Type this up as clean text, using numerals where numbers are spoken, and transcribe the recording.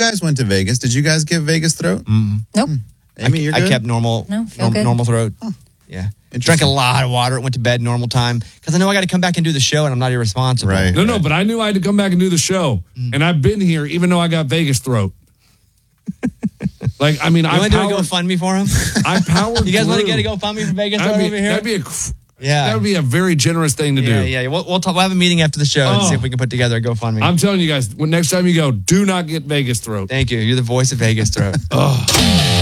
guys went to Vegas. Did you guys get Vegas throat? Nope. Amy, you're good? I kept normal throat. Yeah. Drank a lot of water. Went to bed normal time because I know I got to come back and do the show, and I'm not irresponsible. Right. No, but I knew I had to come back and do the show, and I've been here even though I got Vegas throat. Like, I mean, I want to do a GoFundMe for him. I powered. You guys want to get a GoFundMe for Vegas throat over here? That would be a very generous thing to do. Yeah. We'll have a meeting after the show and see if we can put together a GoFundMe. I'm telling you guys, next time you go, do not get Vegas throat. Thank you. You're the voice of Vegas throat.